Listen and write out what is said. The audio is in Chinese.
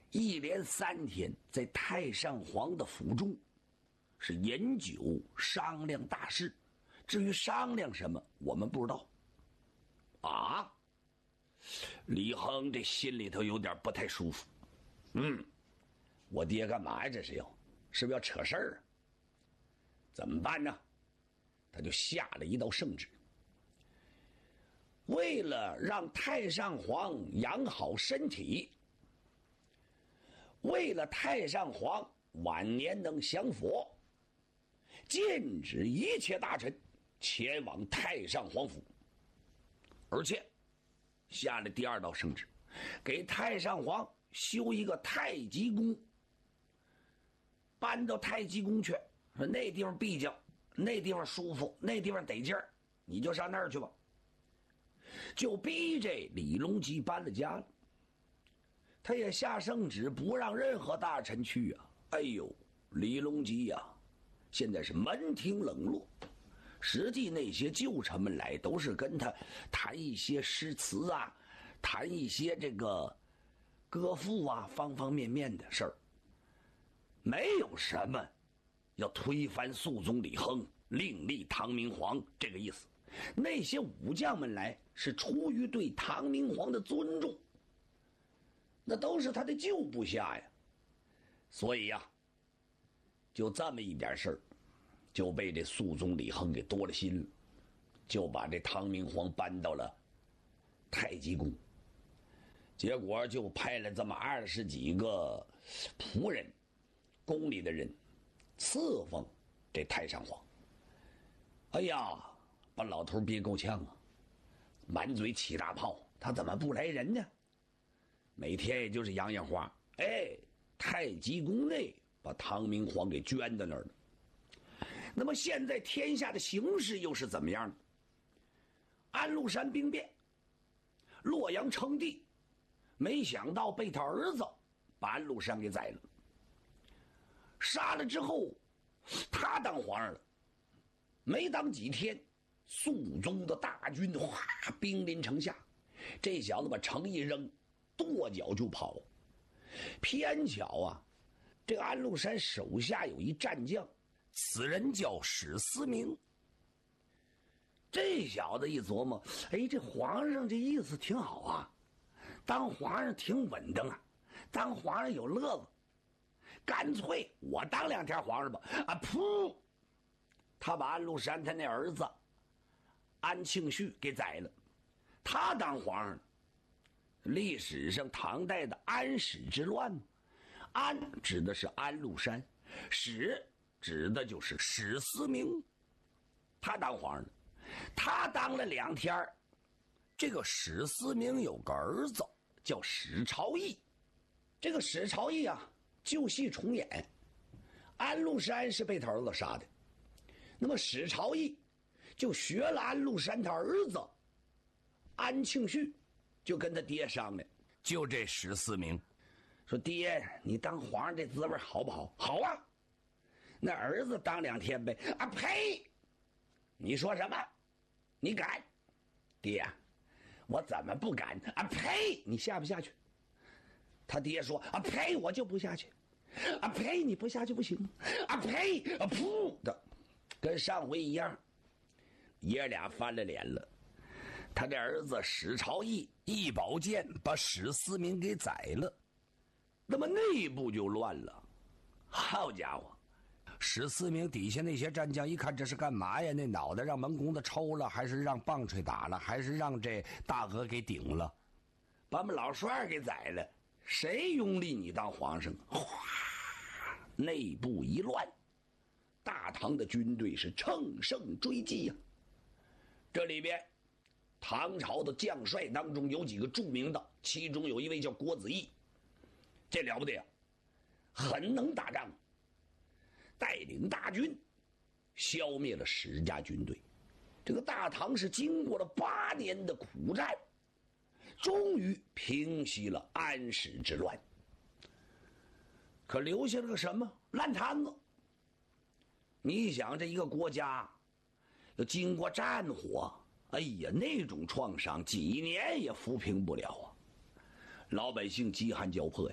一连3天在太上皇的府中是饮酒商量大事。至于商量什么，我们不知道。啊，李亨这心里头有点不太舒服。我爹干嘛呀？这是不是要扯事儿啊？怎么办呢？他就下了一道圣旨，为了让太上皇养好身体，为了太上皇晚年能享佛，禁止一切大臣前往太上皇府，而且下了第2道圣旨，给太上皇修一个太极宫，搬到太极宫去，说那地方闭静，那地方舒服，那地方得劲儿，你就上那儿去吧。就逼这李隆基搬了家了。他也下圣旨不让任何大臣去啊。哎呦，李隆基呀，现在是门庭冷落。实际那些旧臣们来都是跟他谈一些诗词啊，谈一些这个歌赋啊，方方面面的事儿，没有什么要推翻肃宗李亨，另立唐明皇这个意思。那些武将们来是出于对唐明皇的尊重，那都是他的旧部下呀。所以呀，就这么一点事儿，就被这肃宗李亨给多了心了，就把这唐明皇搬到了太极宫。结果就派了这么20几个仆人，宫里的人赐封这太上皇。哎呀，把老头憋够呛啊，满嘴起大泡，他怎么不来人呢？每天也就是养养花。太极宫内把唐明皇给圈在那儿了。那么现在天下的形势又是怎么样呢？安禄山兵变，洛阳称帝，没想到被他儿子把安禄山给宰了。杀了之后，他当皇上了。没当几天，肃宗的大军兵临城下，这小子把城一扔，跺脚就跑。偏巧啊，这个安禄山手下有一战将，此人叫史思明。这小子一琢磨，这皇上这意思挺好啊，当皇上挺稳当啊，当皇上有乐子，干脆我当2天皇上吧。噗！他把安禄山他那儿子安庆绪给宰了，他当皇上了。历史上唐代的安史之乱，安指的是安禄山，史指的就是史思明，他当皇上了。他当了2天，这个史思明有个儿子叫史朝义。这个史朝义啊，旧戏重演，安禄山是被他儿子杀的，那么史朝义就学了安禄山他儿子安庆绪，就跟他爹商量，就这史思明说：“爹，你当皇上这滋味好不好？”“好啊。”“那儿子当2天呗。”“呸！你说什么？你敢？”“爹，我怎么不敢？”“呸！你下不下去？”他爹说：“呸！我就不下去。”“呸！你不下去不行。”“呸！”“噗的，跟上回一样。”爷俩翻了脸了。他这儿子史朝义一宝剑把史思明给宰了，那么内部就乱了。好家伙，史思明底下那些战将一看这是干嘛呀？那脑袋让门公子抽了，还是让棒槌打了，还是让这大鹅给顶了，把我们老帅给宰了，谁拥立你当皇上？哗，内部一乱，大唐的军队是乘胜追击呀。这里边唐朝的将帅当中有几个著名的，其中有一位叫郭子仪，这了不得呀，很能打仗，带领大军消灭了史家军队。这个大唐是经过了8年的苦战，终于平息了安史之乱，可留下了个什么烂摊子。你想这一个国家要经过战火，哎呀，那种创伤几年也抚平不了啊！老百姓饥寒交迫呀。